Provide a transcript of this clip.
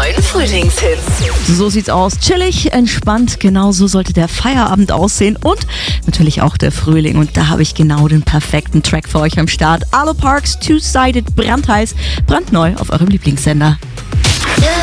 neuen Frühlingshits. So sieht's aus. Chillig, entspannt. Genau so sollte der Feierabend aussehen. Und natürlich auch der Frühling. Und da habe ich genau den perfekten Track für euch am Start. Arlo Parks, Two-Sided, brandheiß, brandneu auf eurem Lieblingssender.